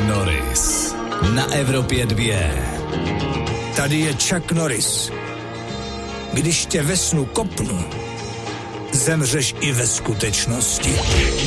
Norris na Evropě 2. Tady je Chuck Norris. Když tě ve snu kopnu, zemřeš i ve skutečnosti.